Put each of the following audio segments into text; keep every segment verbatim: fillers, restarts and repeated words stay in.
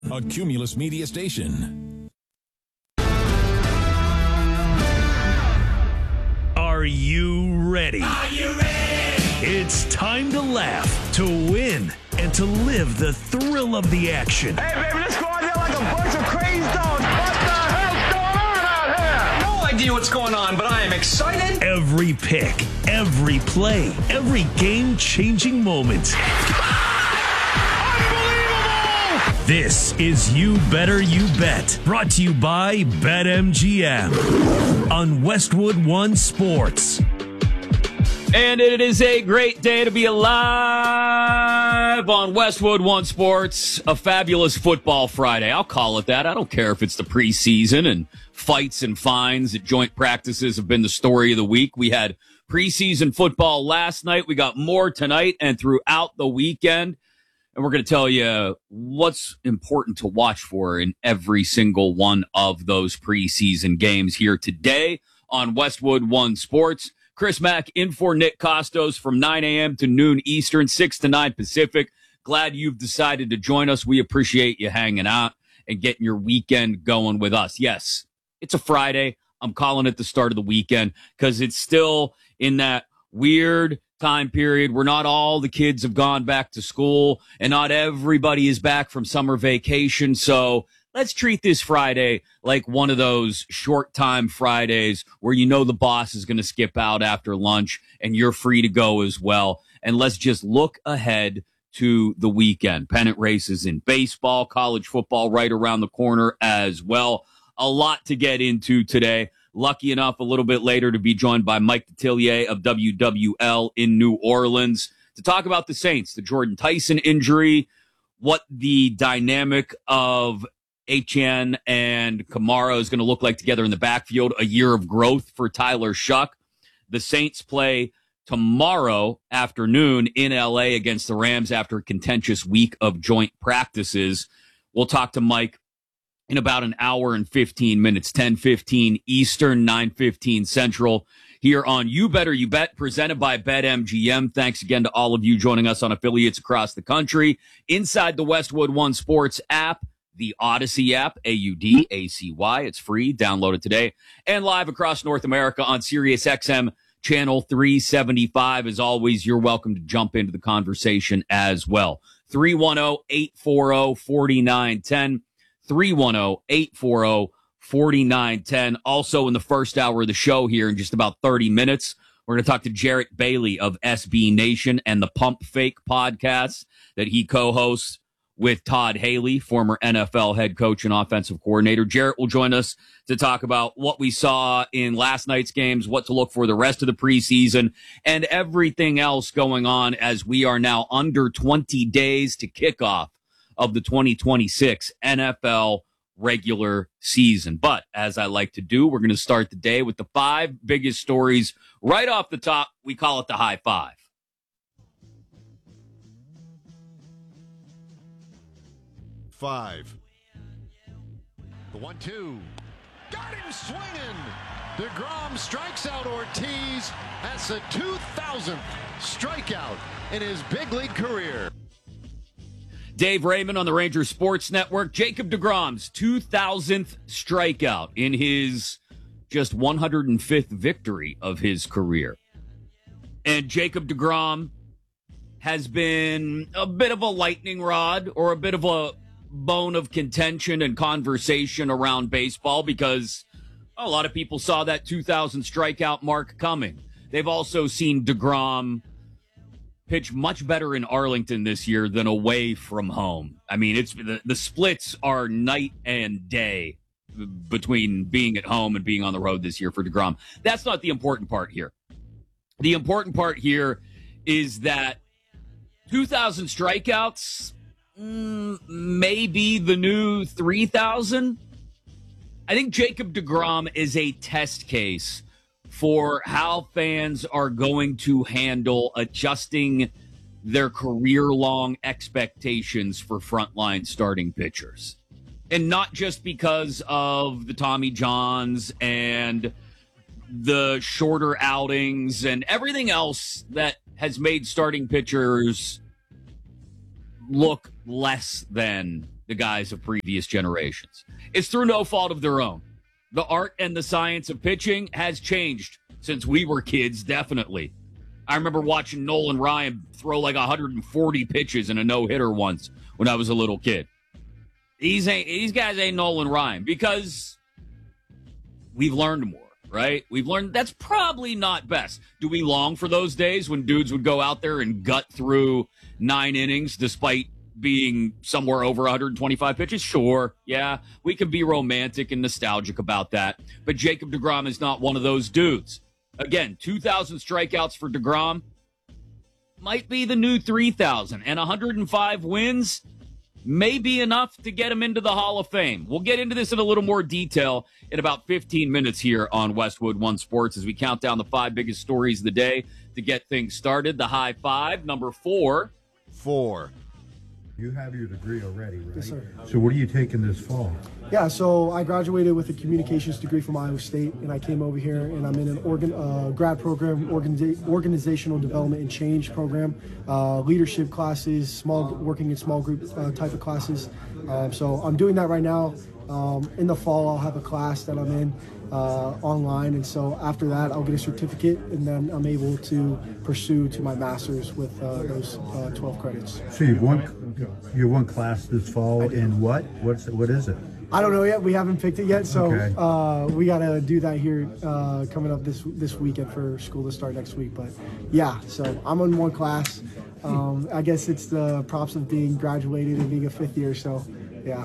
a Cumulus Media station. Are you ready? Are you ready? It's time to laugh, to win, and to live the thrill of the action. Hey, baby, let's go out there like a bunch of crazy dogs. What the hell's going on out here? No idea what's going on, but I am excited. Every pick, every play, every game-changing moment. This is You Better You Bet, brought to you by BetMGM on Westwood One Sports. And it is a great day to be alive on Westwood One Sports, a fabulous football Friday. I'll call it that. I don't care if it's the preseason and fights and fines at joint practices have been the story of the week. We had preseason football last night. We got more tonight and throughout the weekend. And we're going to tell you what's important to watch for in every single one of those preseason games here today on Westwood One Sports. Chris Mack in for Nick Costos from nine a.m. to noon Eastern, six to nine Pacific. Glad you've decided to join us. We appreciate you hanging out and getting your weekend going with us. Yes, it's a Friday. I'm calling it the start of the weekend because it's still in that weird time period where not all the kids have gone back to school and not everybody is back from summer vacation. So let's treat this Friday like one of those short time Fridays where you know the boss is going to skip out after lunch and you're free to go as well. And let's just look ahead to the weekend. Pennant races in baseball, college football right around the corner as well. A lot to get into today. Lucky enough a little bit later to be joined by Mike Detillier of W W L in New Orleans to talk about the Saints, the Jordan Tyson injury, what the dynamic of Etienne and Kamara is going to look like together in the backfield, a year of growth for Tyler Shuck. The Saints play tomorrow afternoon in L A against the Rams after a contentious week of joint practices. We'll talk to Mike in about an hour and fifteen minutes, ten fifteen Eastern, nine fifteen Central, here on You Better You Bet, presented by BetMGM. Thanks again to all of you joining us on affiliates across the country, inside the Westwood One Sports app, the Odyssey app, A U D A C Y. It's free. Download it today. And live across North America on Sirius X M Channel three seventy-five. As always, you're welcome to jump into the conversation as well. three one zero, eight four zero, four nine one zero. three one zero, eight four zero, four nine one zero. Also in the first hour of the show here in just about thirty minutes, we're going to talk to Jarrett Bailey of S B Nation and the Pump Fake podcast that he co-hosts with Todd Haley, former N F L head coach and offensive coordinator. Jarrett will join us to talk about what we saw in last night's games, what to look for the rest of the preseason, and everything else going on as we are now under twenty days to kickoff of the twenty twenty-six N F L regular season. But as I like to do, we're going to start the day with the five biggest stories right off the top. We call it the high five. Five. The one two. Got him swinging. DeGrom strikes out Ortiz. That's the two thousandth strikeout in his big league career. Dave Raymond on the Rangers Sports Network. Jacob deGrom's two thousandth strikeout in his just one hundred fifth victory of his career. And Jacob deGrom has been a bit of a lightning rod or a bit of a bone of contention and conversation around baseball because a lot of people saw that two thousand strikeout mark coming. They've also seen deGrom pitch much better in Arlington this year than away from home. I mean, it's the, the splits are night and day between being at home and being on the road this year for deGrom. That's not the important part here. The important part here is that two thousand strikeouts, mm, maybe the new three thousand. I think Jacob deGrom is a test case for how fans are going to handle adjusting their career-long expectations for frontline starting pitchers. And not just because of the Tommy Johns and the shorter outings and everything else that has made starting pitchers look less than the guys of previous generations. It's through no fault of their own. The art and the science of pitching has changed since we were kids, definitely. I remember watching Nolan Ryan throw like one hundred forty pitches in a no-hitter once when I was a little kid. These ain't, these guys ain't Nolan Ryan because we've learned more, right? We've learned that's probably not best. Do we long for those days when dudes would go out there and gut through nine innings despite being somewhere over one hundred twenty-five pitches? Sure, yeah, we can be romantic and nostalgic about that. But Jacob deGrom is not one of those dudes. Again, two thousand strikeouts for deGrom might be the new three thousand, and one hundred five wins may be enough to get him into the Hall of Fame. We'll get into this in a little more detail in about fifteen minutes here on Westwood One Sports as we count down the five biggest stories of the day to get things started. The high five, number four. Four. You have your degree already, right? Yes, sir. So what are you taking this fall? Yeah, so I graduated with a communications degree from Iowa State, and I came over here, and I'm in an organ, uh, grad program, organiza- organizational development and change program, uh, leadership classes, small working in small group uh, type of classes. Um, so I'm doing that right now. Um, in the fall, I'll have a class that I'm in uh, online, and so after that, I'll get a certificate, and then I'm able to pursue to my master's with uh, those uh, twelve credits. So you've one, you have one class this fall in what? What's what is it? I don't know yet. We haven't picked it yet, so Okay. uh, we gotta do that here uh, coming up this this weekend for school to start next week. But yeah, so I'm in one class. Um, I guess it's the props of being graduated and being a fifth year. So yeah.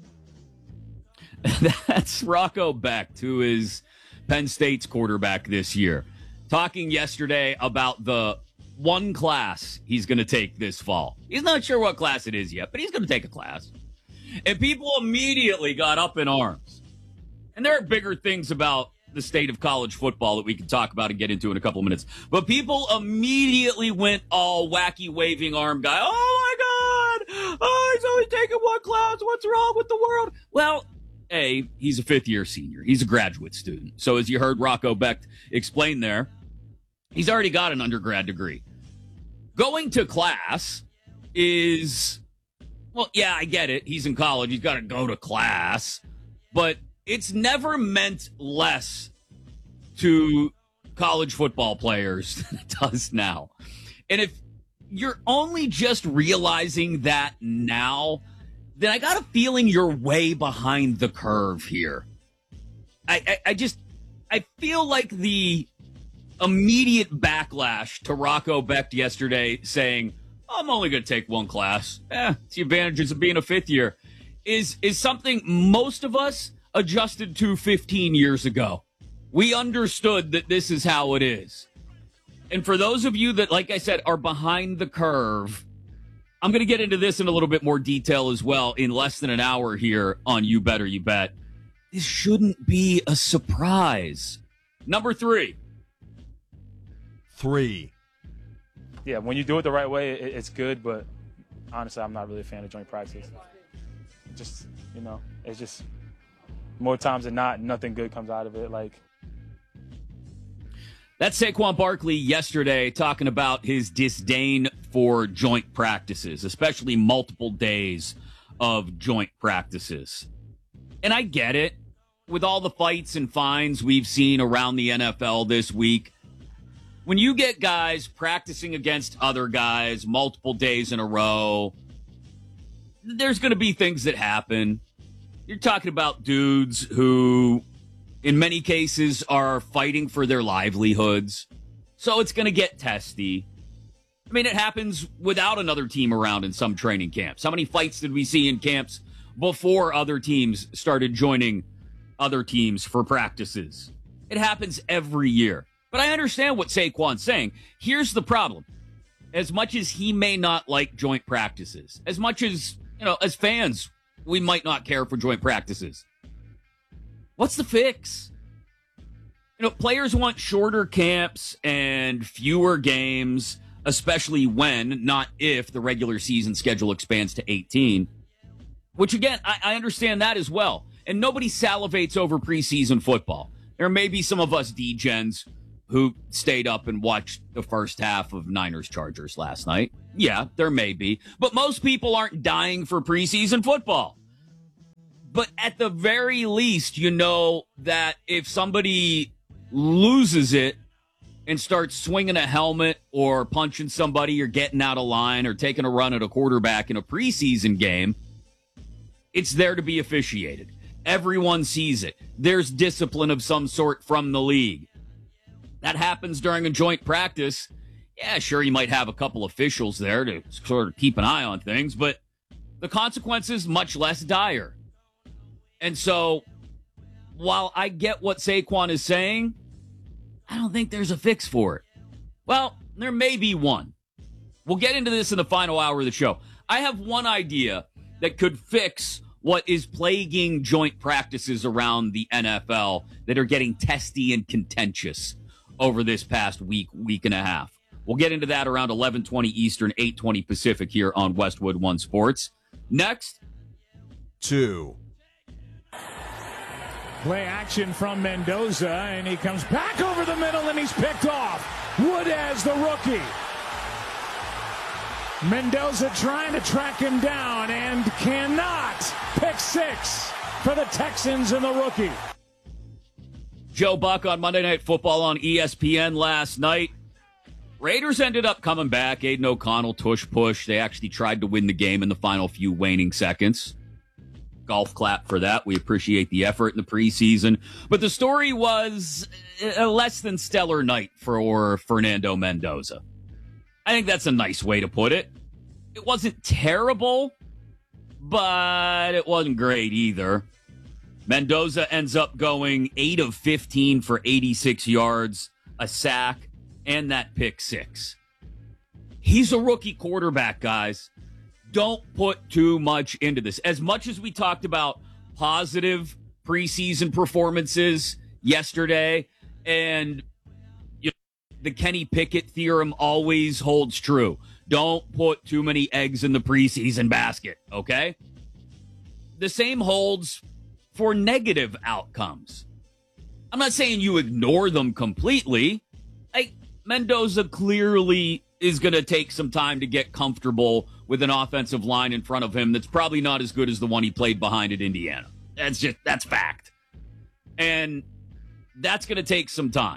That's Rocco Becht, who is Penn State's quarterback this year, talking yesterday about the one class he's going to take this fall. He's not sure what class it is yet, but he's going to take a class. And people immediately got up in arms. And there are bigger things about the state of college football that we can talk about and get into in a couple of minutes. But people immediately went all wacky waving arm guy. Oh, my God. Oh, he's only taking one class. What's wrong with the world? Well, A, he's a fifth-year senior. He's a graduate student. So as you heard Rocco Becht explain there, he's already got an undergrad degree. Going to class is, well, yeah, I get it. He's in college. He's got to go to class. But it's never meant less to college football players than it does now. And if you're only just realizing that now, then I got a feeling you're way behind the curve here. I, I, I just, I feel like the immediate backlash to Rocco Becht yesterday saying, I'm only going to take one class. Eh, it's the advantages of being a fifth year is, is something most of us adjusted to fifteen years ago. We understood that this is how it is. And for those of you that, like I said, are behind the curve, I'm going to get into this in a little bit more detail as well in less than an hour here on You Better You Bet. This shouldn't be a surprise. Number three. Three. Yeah, when you do it the right way, it, it's good, but honestly, I'm not really a fan of joint practice. Just, you know, it's just more times than not, nothing good comes out of it. Like, That's Saquon Barkley yesterday talking about his disdain for joint practices, especially multiple days of joint practices. And I get it. With all the fights and fines we've seen around the N F L this week, when you get guys practicing against other guys multiple days in a row, there's going to be things that happen. You're talking about dudes who, in many cases, are fighting for their livelihoods. So it's going to get testy. I mean, it happens without another team around in some training camps. How many fights did we see in camps before other teams started joining other teams for practices? It happens every year. But I understand what Saquon's saying. Here's the problem. As much as he may not like joint practices, as much as, you know, as fans, we might not care for joint practices. What's the fix? You know, players want shorter camps and fewer games, especially when, not if, the regular season schedule expands to eighteen. Which, again, I, I understand that as well. And nobody salivates over preseason football. There may be some of us D-gens who stayed up and watched the first half of Niners-Chargers last night. Yeah, there may be. But most people aren't dying for preseason football. But at the very least, you know that if somebody loses it and starts swinging a helmet or punching somebody or getting out of line or taking a run at a quarterback in a preseason game, it's there to be officiated. Everyone sees it. There's discipline of some sort from the league. That happens during a joint practice. Yeah, sure, you might have a couple officials there to sort of keep an eye on things, but the consequences much less dire. And so, while I get what Saquon is saying, I don't think there's a fix for it. Well, there may be one. We'll get into this in the final hour of the show. I have one idea that could fix what is plaguing joint practices around the N F L that are getting testy and contentious over this past week, week and a half. We'll get into that around eleven twenty Eastern, eight twenty Pacific here on Westwood One Sports. Next. Two. Play action from Mendoza, and he comes back over the middle, and he's picked off. Woodez, the rookie. Mendoza trying to track him down and cannot. Pick six for the Texans and the rookie. Joe Buck on Monday Night Football on E S P N last night. Raiders ended up coming back. Aiden O'Connell, tush push. They actually tried to win the game in the final few waning seconds. Golf clap for that. We appreciate the effort in the preseason. But the story was a less than stellar night for Fernando Mendoza. I think that's a nice way to put it. It wasn't terrible, but it wasn't great either. Mendoza ends up going eight of fifteen for eighty-six yards, a sack, and that pick six. He's a rookie quarterback, guys. Don't put too much into this. As much as we talked about positive preseason performances yesterday, and you know, the Kenny Pickett theorem always holds true. Don't put too many eggs in the preseason basket, okay? The same holds for negative outcomes. I'm not saying you ignore them completely. Like, Mendoza clearly is going to take some time to get comfortable with an offensive line in front of him that's probably not as good as the one he played behind at Indiana. That's just, that's fact. And that's going to take some time.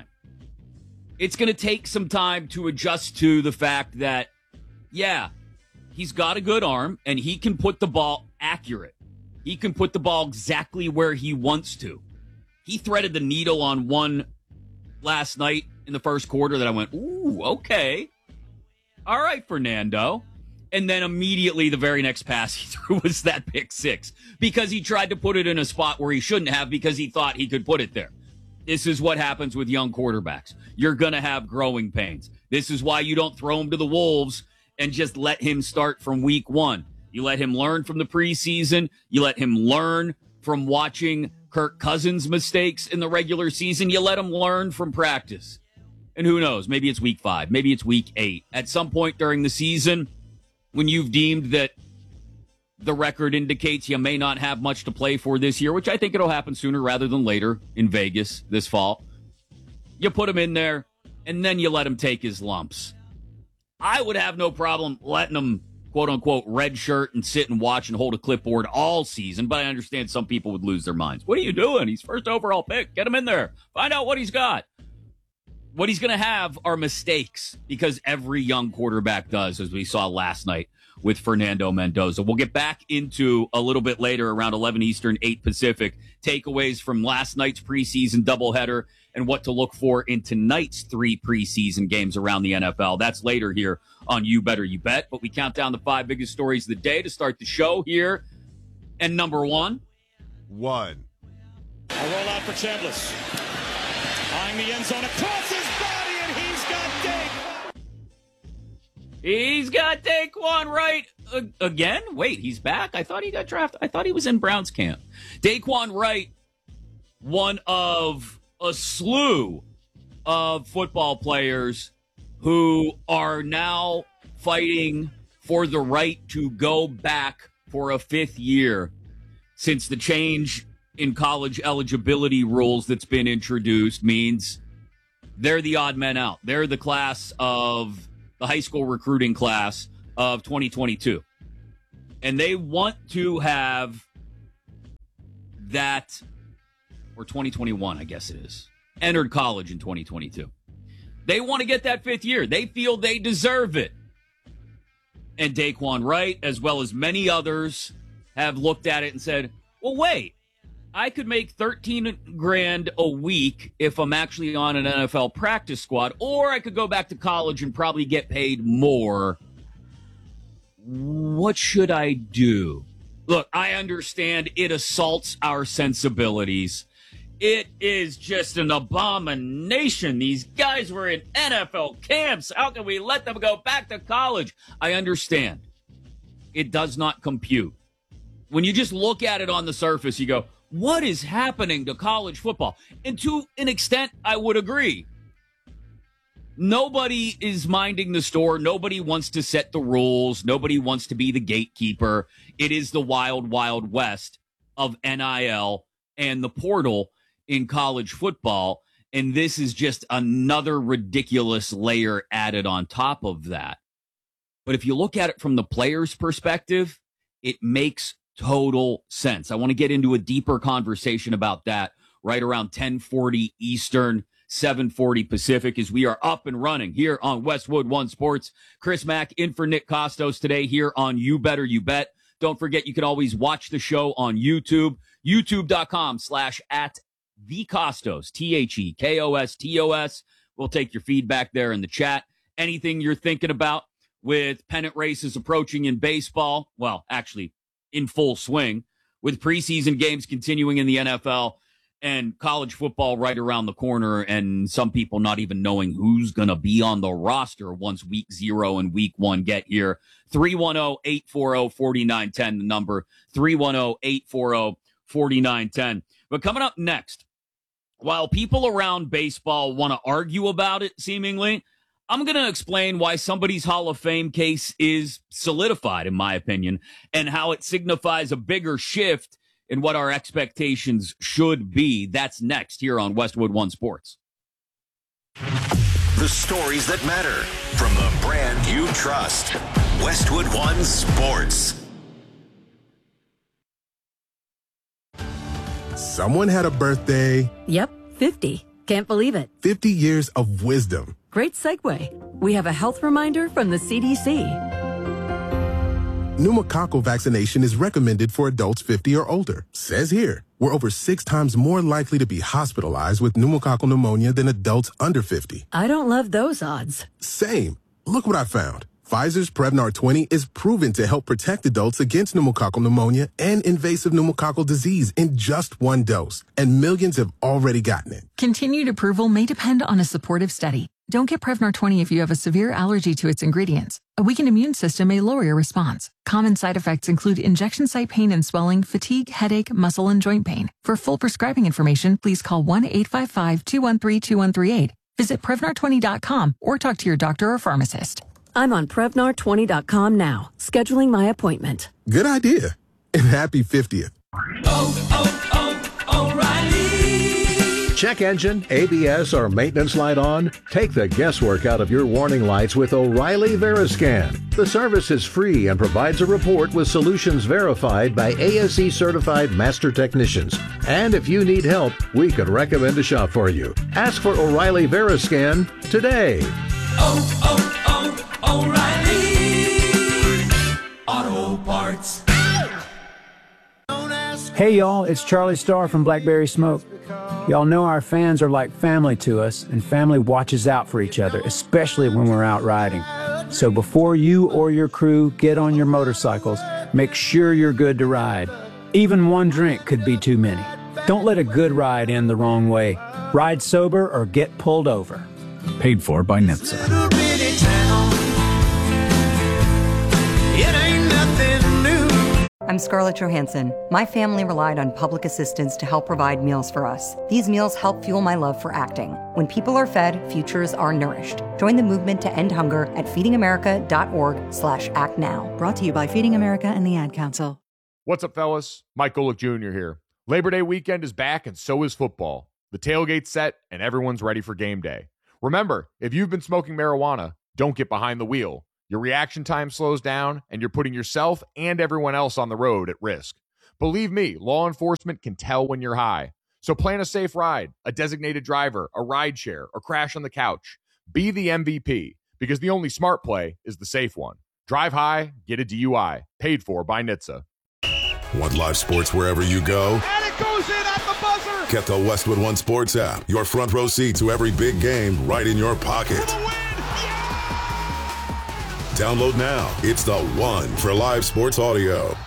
It's going to take some time to adjust to the fact that, yeah, he's got a good arm and he can put the ball accurate. He can put the ball exactly where he wants to. He threaded the needle on one last night in the first quarter that I went, ooh, okay. All right, Fernando. And then immediately the very next pass he threw was that pick six because he tried to put it in a spot where he shouldn't have because he thought he could put it there. This is what happens with young quarterbacks. You're going to have growing pains. This is why you don't throw him to the wolves and just let him start from week one. You let him learn from the preseason. You let him learn from watching Kirk Cousins' mistakes in the regular season. You let him learn from practice. And who knows? Maybe it's week five. Maybe it's week eight. At some point during the season, when you've deemed that the record indicates you may not have much to play for this year, which I think it'll happen sooner rather than later in Vegas this fall, you put him in there, and then you let him take his lumps. I would have no problem letting him, quote-unquote, red shirt and sit and watch and hold a clipboard all season, but I understand some people would lose their minds. What are you doing? He's first overall pick. Get him in there. Find out what he's got. What he's going to have are mistakes because every young quarterback does, as we saw last night with Fernando Mendoza. We'll get back into a little bit later around eleven Eastern, eight Pacific, takeaways from last night's preseason doubleheader and what to look for in tonight's three preseason games around the N F L. That's later here on You Better You Bet. But we count down the five biggest stories of the day to start the show here. And number one. One. A roll out for Chambliss. Eyeing the end zone across his body, and he's got Daquan. He's got Daquan Wright uh, again. Wait, he's back? I thought he got drafted. I thought he was in Browns camp. Daquan Wright, one of a slew of football players who are now fighting for the right to go back for a fifth year since the change in college eligibility rules that's been introduced means they're the odd men out. They're the class of the high school recruiting class of twenty twenty-two. And they want to have that, or twenty twenty-one, I guess it is, entered college in twenty twenty-two. They want to get that fifth year. They feel they deserve it. And Daquan Wright, as well as many others, have looked at it and said, well, wait, I could make thirteen grand a week if I'm actually on an N F L practice squad, or I could go back to college and probably get paid more. What should I do? Look, I understand it assaults our sensibilities. It is just an abomination. These guys were in N F L camps. How can we let them go back to college? I understand. It does not compute. When you just look at it on the surface, you go, what is happening to college football? And to an extent, I would agree. Nobody is minding the store. Nobody wants to set the rules. Nobody wants to be the gatekeeper. It is the wild, wild west of N I L and the portal in college football, and this is just another ridiculous layer added on top of that. But if you look at it from the player's perspective, it makes total sense. I want to get into a deeper conversation about that right around ten forty Eastern, seven forty Pacific, as we are up and running here on Westwood One Sports. Chris Mack in for Nick Costos today here on You Better You Bet. Don't forget, you can always watch the show on YouTube, youtube.com slash at The Costos, T H E K O S T O S. We'll take your feedback there in the chat. Anything you're thinking about with pennant races approaching in baseball, well, actually in full swing, with preseason games continuing in the N F L and college football right around the corner, and some people not even knowing who's going to be on the roster once week zero and week one get here. three one zero, eight four zero, four nine one zero, the number, three one zero, eight four zero, four nine one zero. But coming up next, while people around baseball want to argue about it, seemingly, I'm going to explain why somebody's Hall of Fame case is solidified, in my opinion, and how it signifies a bigger shift in what our expectations should be. That's next here on Westwood One Sports. The stories that matter from the brand you trust. Westwood One Sports. Someone had a birthday. Yep, fifty. Can't believe it. fifty years of wisdom. Great segue. We have a health reminder from the C D C. Pneumococcal vaccination is recommended for adults fifty or older. Says here, we're over six times more likely to be hospitalized with pneumococcal pneumonia than adults under fifty. I don't love those odds. Same. Look what I found. Pfizer's Prevnar twenty is proven to help protect adults against pneumococcal pneumonia and invasive pneumococcal disease in just one dose, and millions have already gotten it. Continued approval may depend on a supportive study. Don't get Prevnar twenty if you have a severe allergy to its ingredients. A weakened immune system may lower your response. Common side effects include injection site pain and swelling, fatigue, headache, muscle, and joint pain. For full prescribing information, please call one eight five five, two one three, two one three eight. Visit Prevnar twenty dot com or talk to your doctor or pharmacist. I'm on Prevnar twenty dot com now, scheduling my appointment. Good idea. And happy fiftieth. Oh, oh, oh, O'Reilly. Check engine, A B S, or maintenance light on? Take the guesswork out of your warning lights with O'Reilly Veriscan. The service is free and provides a report with solutions verified by A S E certified master technicians. And if you need help, we could recommend a shop for you. Ask for O'Reilly Veriscan today. Oh, oh, oh, O'Reilly Auto Parts. Hey y'all, it's Charlie Starr from Blackberry Smoke. Y'all know our fans are like family to us, and family watches out for each other, especially when we're out riding. So before you or your crew get on your motorcycles, make sure you're good to ride. Even one drink could be too many. Don't let a good ride end the wrong way. Ride sober or get pulled over. Paid for by N H T S A. I'm Scarlett Johansson. My family relied on public assistance to help provide meals for us. These meals help fuel my love for acting. When people are fed, futures are nourished. Join the movement to end hunger at feedingamerica.org slash act now. Brought to you by Feeding America and the Ad Council. What's up, fellas? Mike Golick Junior here. Labor Day weekend is back, and so is football. The tailgate's set, and everyone's ready for game day. Remember, if you've been smoking marijuana, don't get behind the wheel. Your reaction time slows down, and you're putting yourself and everyone else on the road at risk. Believe me, law enforcement can tell when you're high. So plan a safe ride, a designated driver, a ride share, or crash on the couch. Be the M V P, because the only smart play is the safe one. Drive high, get a D U I. Paid for by N H T S A. Want live sports wherever you go? And it goes in at the buzzer. Get the Westwood One Sports app. Your front row seat to every big game right in your pocket. Download now. It's the one for live sports audio.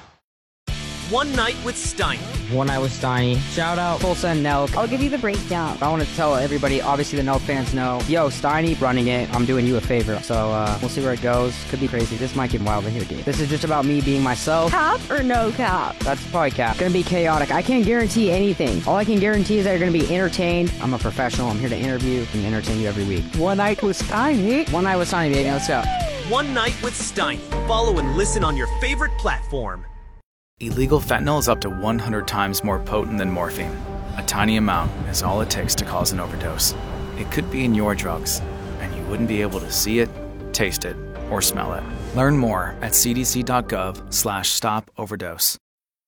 One Night with Steiny. One Night with Steiny. Shout out Tulsa and Nelk. I'll give you the breakdown. I want to tell everybody, obviously the Nelk fans know, yo, Steiny running it. I'm doing you a favor. So uh, we'll see where it goes. Could be crazy. This might get wild in here, dude. This is just about me being myself. Cap or no cap? That's probably cap. Gonna be chaotic. I can't guarantee anything. All I can guarantee is that you're gonna be entertained. I'm a professional. I'm here to interview and entertain you every week. One Night with Steiny. One Night with Steiny, baby. Let's go. One Night with Steiny. Follow and listen on your favorite platform. Illegal fentanyl is up to one hundred times more potent than morphine. A tiny amount is all it takes to cause an overdose. It could be in your drugs, and you wouldn't be able to see it, taste it, or smell it. Learn more at cdc.gov slash stop overdose.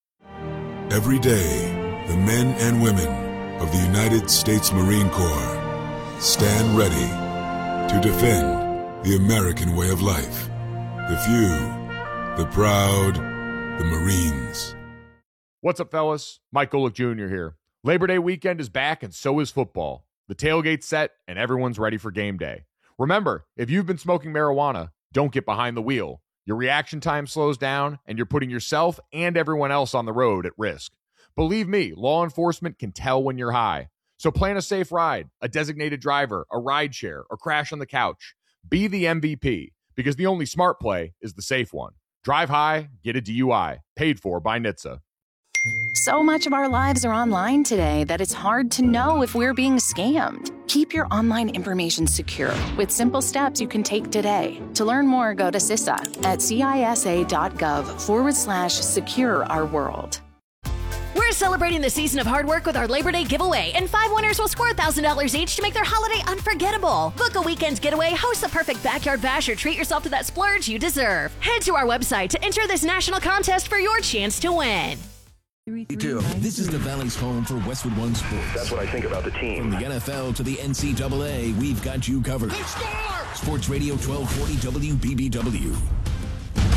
Every day, the men and women of the United States Marine Corps stand ready to defend the American way of life. The few, the proud, the Marines. What's up, fellas? Mike Golick Junior here. Labor Day weekend is back, and so is football. The tailgate's set, and everyone's ready for game day. Remember, if you've been smoking marijuana, don't get behind the wheel. Your reaction time slows down, and you're putting yourself and everyone else on the road at risk. Believe me, law enforcement can tell when you're high. So plan a safe ride, a designated driver, a ride share, or crash on the couch. Be the M V P, because the only smart play is the safe one. Drive high, get a D U I. Paid for by N H T S A. So much of our lives are online today that it's hard to know if we're being scammed. Keep your online information secure with simple steps you can take today. To learn more, go to C I S A at cisa.gov forward slash secure our world. We're celebrating the season of hard work with our Labor Day giveaway, and five winners will score one thousand dollars each to make their holiday unforgettable. Book a weekend getaway, host the perfect backyard bash, or treat yourself to that splurge you deserve. Head to our website to enter this national contest for your chance to win. This is the Valley's home for Westwood One Sports. That's what I think about the team. From the N F L to the N C double A, we've got you covered. Sports Radio twelve forty W B B W.